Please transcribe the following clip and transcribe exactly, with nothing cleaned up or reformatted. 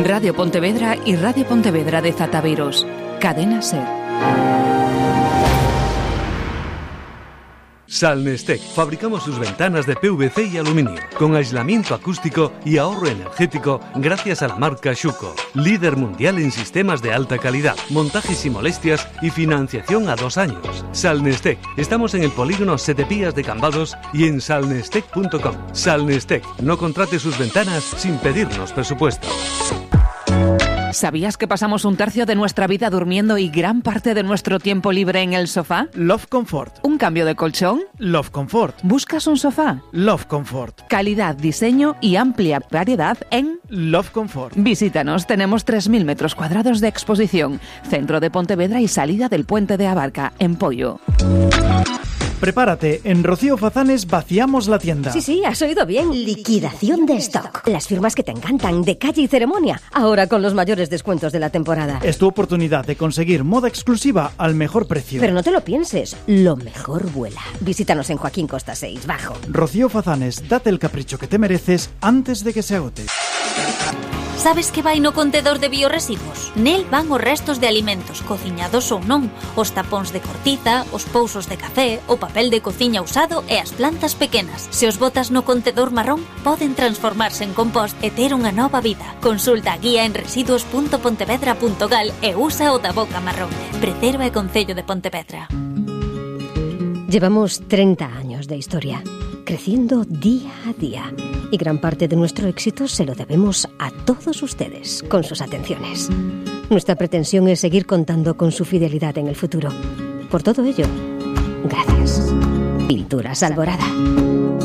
Radio Pontevedra y Radio Pontevedra de Zataviros. Cadena SER. Salnestec. Fabricamos sus ventanas de P V C y aluminio, con aislamiento acústico y ahorro energético gracias a la marca Schuco. Líder mundial en sistemas de alta calidad, montajes sin molestias y financiación a dos años. Salnestec. Estamos en el polígono Sete Pías de Cambados y en salnestec punto com. Salnestec. No contrate sus ventanas sin pedirnos presupuesto. ¿Sabías que pasamos un tercio de nuestra vida durmiendo y gran parte de nuestro tiempo libre en el sofá? Love Comfort. ¿Un cambio de colchón? Love Comfort. ¿Buscas un sofá? Love Comfort. Calidad, diseño y amplia variedad en Love Comfort. Visítanos, tenemos tres mil metros cuadrados de exposición, centro de Pontevedra y salida del puente de Abarca, en Pollo. Prepárate, en Rocío Fazanes vaciamos la tienda. Sí, sí, has oído bien. Liquidación de stock. Las firmas que te encantan, de calle y ceremonia, ahora con los mayores descuentos de la temporada. Es tu oportunidad de conseguir moda exclusiva al mejor precio. Pero no te lo pienses, lo mejor vuela. Visítanos en Joaquín Costa seis, Bajo. Rocío Fazanes, date el capricho que te mereces antes de que se agote. Sabes que vai no contedor de biorresiduos? Nel van os restos de alimentos, cociñados ou non, os tapóns de cortiza, os pousos de café, o papel de cociña usado e as plantas pequenas. Se os botas no contedor marrón, poden transformarse en compost e ter unha nova vida. Consulta a guía en residuos punto pontevedra punto gal e usa o da boca marrón. Preserva e Concello de Pontevedra. Llevamos treinta años de historia, creciendo día a día. Y gran parte de nuestro éxito se lo debemos a todos ustedes, con sus atenciones. Nuestra pretensión es seguir contando con su fidelidad en el futuro. Por todo ello, gracias. Pinturas Alborada.